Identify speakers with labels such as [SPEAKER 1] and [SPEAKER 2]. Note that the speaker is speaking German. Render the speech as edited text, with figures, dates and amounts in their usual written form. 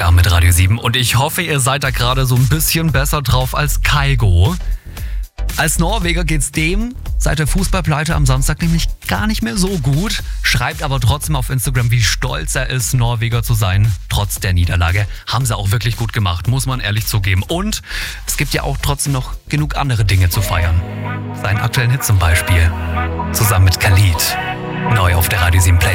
[SPEAKER 1] Freitagabend mit Radio 7 und ich hoffe, ihr seid da gerade so ein bisschen besser drauf als Kaigo. Als Norweger geht's dem seit der Fußballpleite am Samstag nämlich gar nicht mehr so gut, schreibt aber trotzdem auf Instagram, wie stolz er ist, Norweger zu sein, trotz der Niederlage. Haben sie auch wirklich gut gemacht, muss man ehrlich zugeben. Und es gibt ja auch trotzdem noch genug andere Dinge zu feiern. Seinen aktuellen Hit zum Beispiel, zusammen mit Khalid, neu auf der Radio 7 Play.